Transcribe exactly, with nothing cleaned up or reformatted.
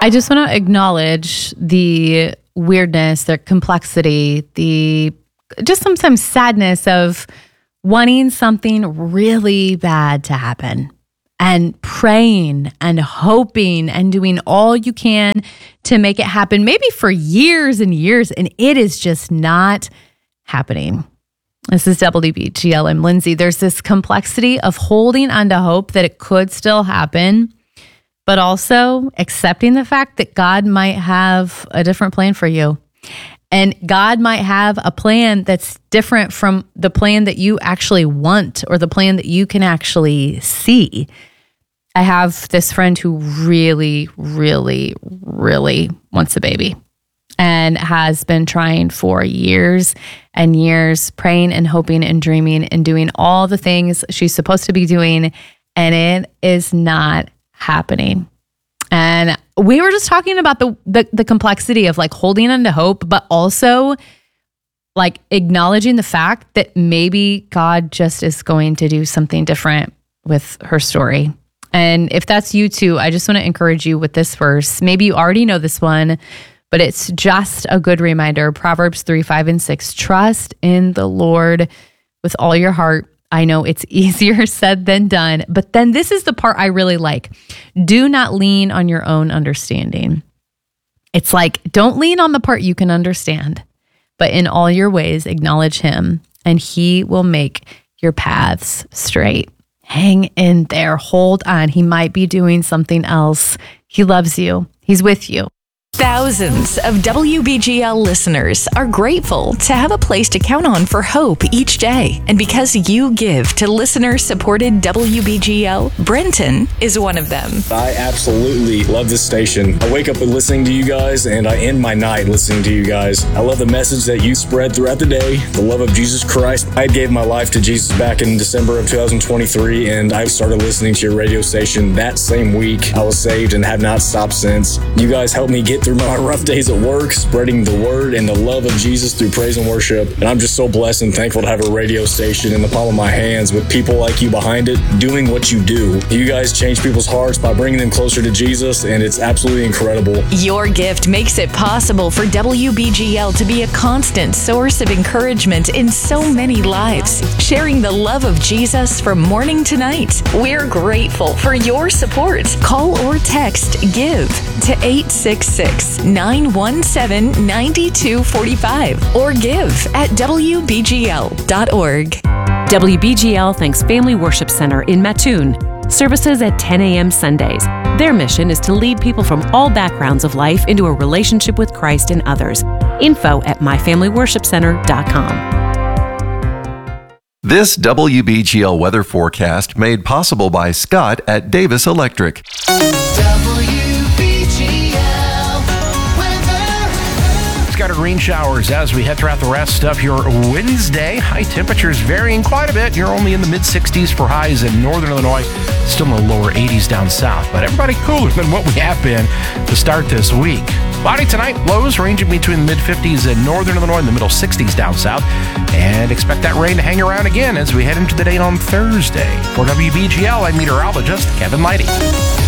I just want to acknowledge the weirdness, the complexity, the just sometimes sadness of wanting something really bad to happen and praying and hoping and doing all you can to make it happen, maybe for years and years, and it is just not happening. This is W B G L. I'm Lindsay. There's this complexity of holding on to hope that it could still happen, but also accepting the fact that God might have a different plan for you. And God might have a plan that's different from the plan that you actually want or the plan that you can actually see. I have this friend who really, really, really wants a baby and has been trying for years and years, praying and hoping and dreaming and doing all the things she's supposed to be doing, and it is not happening. And we were just talking about the, the the complexity of like holding on to hope, but also like acknowledging the fact that maybe God just is going to do something different with her story. And if that's you too, I just want to encourage you with this verse. Maybe you already know this one, but it's just a good reminder. Proverbs three, five, and six. Trust in the Lord with all your heart. I know it's easier said than done, but then this is the part I really like. Do not lean on your own understanding. It's like, don't lean on the part you can understand, but in all your ways, acknowledge him, and he will make your paths straight. Hang in there. Hold on. He might be doing something else. He loves you. He's with you. Thousands of W B G L listeners are grateful to have a place to count on for hope each day. And because you give to listener-supported W B G L, Brenton is one of them. I absolutely love this station. I wake up listening to you guys, and I end my night listening to you guys. I love the message that you spread throughout the day, the love of Jesus Christ. I gave my life to Jesus back in December of two thousand twenty-three, and I started listening to your radio station that same week. I was saved and have not stopped since. You guys helped me get through my rough days at work, spreading the word and the love of Jesus through praise and worship. And I'm just so blessed and thankful to have a radio station in the palm of my hands with people like you behind it, doing what you do. You guys change people's hearts by bringing them closer to Jesus, and it's absolutely incredible. Your gift makes it possible for W B G L to be a constant source of encouragement in so many lives, sharing the love of Jesus from morning to night. We're grateful for your support. Call or text GIVE to eight six six, nine one seven, nine two four five or give at W B G L dot org. W B G L thanks Family Worship Center in Mattoon. Services at ten a.m. Sundays. Their mission is to lead people from all backgrounds of life into a relationship with Christ and others. Info at my family worship center dot com. This W B G L weather forecast made possible by Scott at Davis Electric. Scattered rain showers as we head throughout the rest of your Wednesday. High temperatures varying quite a bit. You're only in the mid sixties for highs in northern Illinois, still in the lower eighties down south, but everybody cooler than what we have been to start this week. Cloudy tonight, lows ranging between the mid fifties in northern Illinois and the middle sixties down south, and expect that rain to hang around again as we head into the day on Thursday. For W B G L, I'm meteorologist Kevin Leidy.